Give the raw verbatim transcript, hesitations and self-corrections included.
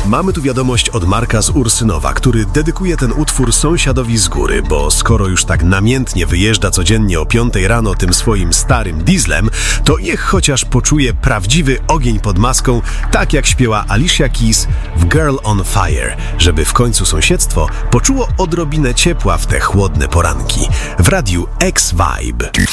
Mamy tu wiadomość od Marka z Ursynowa, który dedykuje ten utwór sąsiadowi z góry, bo skoro już tak namiętnie wyjeżdża codziennie o piątej rano tym swoim starym dieslem, to niech chociaż poczuje prawdziwy ogień pod maską, tak jak śpiewa Alicia Keys w Girl on Fire, żeby w końcu sąsiedztwo poczuło odrobinę ciepła w te chłodne poranki. W radiu X-Vibe.